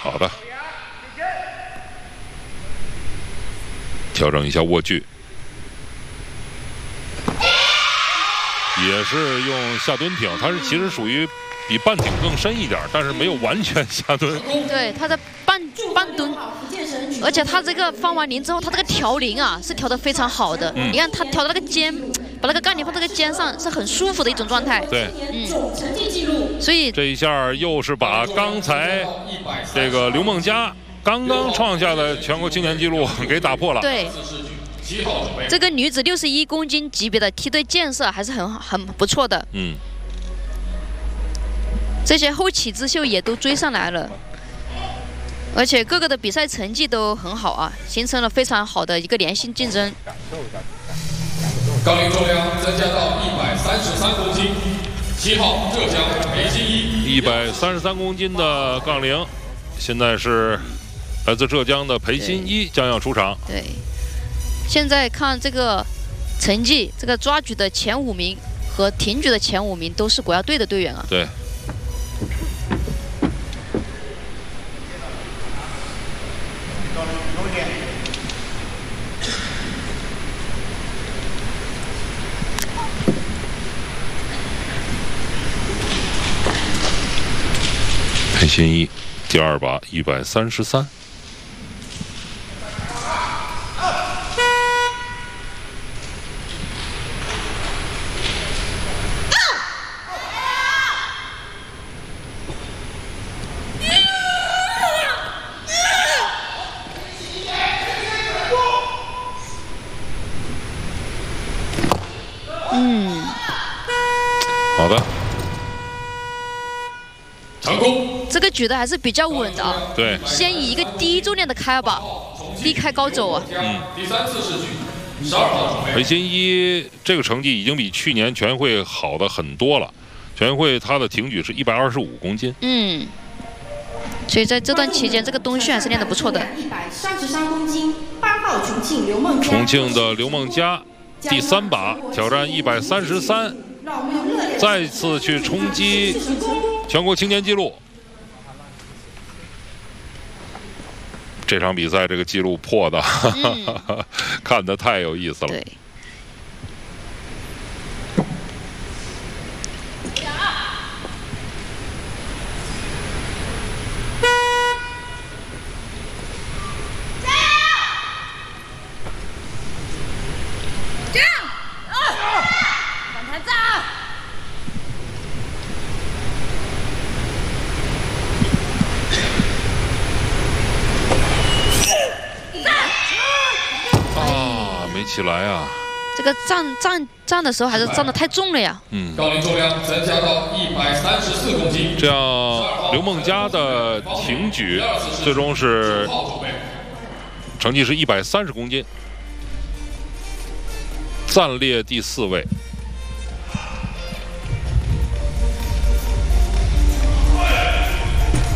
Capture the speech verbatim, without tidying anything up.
好的，调整一下握距，也是用下蹲挺，它是其实属于比半挺更深一点，但是没有完全下蹲。 对，它的半半蹲，而且它这个放完铃之后，它这个调铃啊是调得非常好的。嗯、你看它调到那个肩，把那个杠铃放在这个肩上，是很舒服的一种状态。 对， 嗯，所以这一下又是把刚才这个刘梦佳刚刚创下的全国青年纪录给打破了。 对。这个女子六十一公斤级别的梯队建设还是很很不错的。嗯。这些后起之秀也都追上来了，而且各个的比赛成绩都很好啊，形成了非常好的一个良性竞争。 杠铃重量增加到一百三十三公斤，七号浙江裴新一。 一百三十三公斤的杠铃，现在是来自浙江的裴新一将要出场。 对，现在看这个成绩，这个抓举的前五名和挺举的前五名都是国家队的队员啊。 对。裴新一第二把一百三十三。 嗯， 好的。 成功， 这个举的还是比较稳的啊。 对， 先以一个低重量的开把，低开高走啊。 嗯，第三次试举，十二号裴新一这个成绩已经比去年全运会好的很多了。全运会他的挺举是一百二十五公斤。 嗯，所以在这段期间，这个冬训还是练得不错的。 一百三十三公斤，八号重庆刘梦佳。 重庆的刘梦佳第三把挑战一百三十三，再次去冲击全国青年纪录。这场比赛这个纪录破的，嗯、看得太有意思了。 对。 起来啊！ 这个站站站的时候还是站得太重了呀。 嗯。杠铃重量增加到一百三十四公斤。 这样，刘梦佳的挺举最终是成绩是一百三十公斤，暂列第四位。